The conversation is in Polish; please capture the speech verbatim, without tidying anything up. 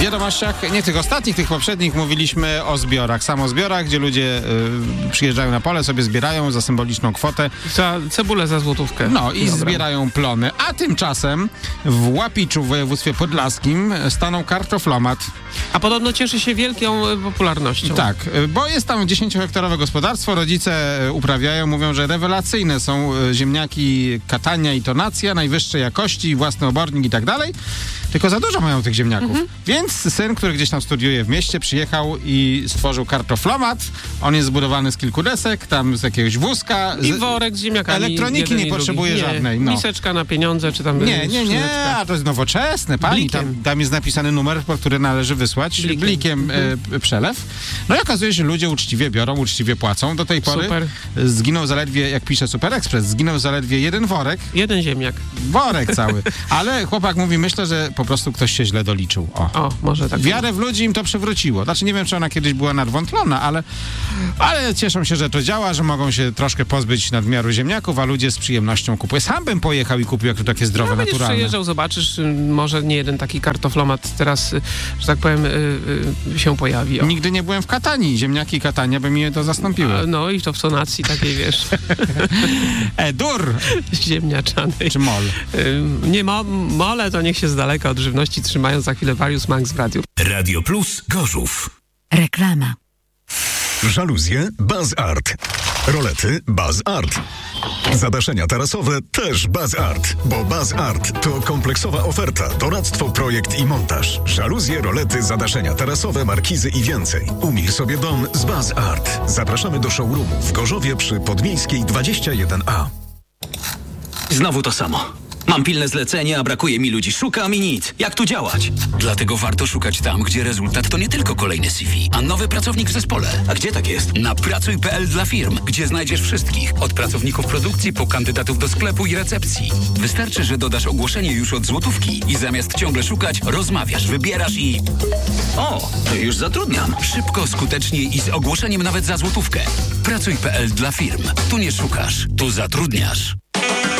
wiadomościach, nie tych ostatnich, tych poprzednich, mówiliśmy o zbiorach, samozbiorach, gdzie ludzie y, przyjeżdżają na pole, sobie zbierają za symboliczną kwotę. Za cebulę za złotówkę. No i Dobra. zbierają plony. A tymczasem w Łapiczu w województwie podlaskim stanął kartoflomat. A podobno cieszy się wielką e, popularnością. Tak, y, bo jest tam dziesięciohektarowe gospodarstwo, rodzice y, uprawiają, mówią, że rewelacyjne są y, ziemniaki Katania i Tonacja, najwyższej jakości, własny obornik i tak dalej. Tylko za dużo mają tych ziemniaków. Mhm. Więc syn, który gdzieś tam studiuje w mieście, przyjechał i stworzył kartoflomat. On jest zbudowany z kilku desek, tam z jakiegoś wózka. I z... worek z ziemniakami. Elektroniki nie potrzebuje nie, żadnej. No. Miseczka na pieniądze, czy tam Nie, nie, nie, skrzyneczka. a to jest nowoczesne, pani. Tam, tam jest napisany numer, po który należy wysłać blikiem, blikiem mhm. e, przelew. No i okazuje się, że ludzie uczciwie biorą, uczciwie płacą. Do tej pory Super. zginął zaledwie, jak pisze Super Express, zginął zaledwie jeden worek. Jeden ziemniak. Worek cały. Ale chłopak mówi, myślę, że po prostu ktoś się źle doliczył. O, o może tak. Wiarę w ludzi im to przywróciło. Znaczy nie wiem, czy ona kiedyś była nadwątlona, ale, ale cieszą się, że to działa, że mogą się troszkę pozbyć nadmiaru ziemniaków, a ludzie z przyjemnością kupują. Sam bym pojechał i kupił, jak to takie zdrowe, no, będziesz naturalne. przejeżdżał, zobaczysz, może nie jeden taki kartoflomat teraz, że tak powiem, yy, yy, się pojawi. O. Nigdy nie byłem w Katanii. Ziemniaki Katania by mi je to zastąpiły. A, no i to w tonacji takiej, wiesz. E-dur! Ziemniaczanej. Czy mol? Yy, nie, mo, mole to niech się z daleka od żywności trzymają. Za chwilę Warius Max w radiu. Radio Plus Gorzów. Reklama. Żaluzje Baz Art. Rolety Baz Art. Zadaszenia tarasowe też Baz Art, bo Baz Art to kompleksowa oferta, doradztwo, projekt i montaż. Żaluzje, rolety, zadaszenia tarasowe, markizy i więcej. Umil sobie dom z Baz Art. Zapraszamy do showroomu w Gorzowie przy Podmiejskiej dwadzieścia jeden A. Znowu to samo. Mam pilne zlecenie, a brakuje mi ludzi. Szukam i nic. Jak tu działać? Dlatego warto szukać tam, gdzie rezultat to nie tylko kolejny C V, a nowy pracownik w zespole. A gdzie tak jest? Na pracuj kropka p l dla firm, gdzie znajdziesz wszystkich. Od pracowników produkcji po kandydatów do sklepu i recepcji. Wystarczy, że dodasz ogłoszenie już od złotówki i zamiast ciągle szukać, rozmawiasz, wybierasz i... O, to już zatrudniam. Szybko, skutecznie i z ogłoszeniem nawet za złotówkę. pracuj kropka p l dla firm. Tu nie szukasz, tu zatrudniasz.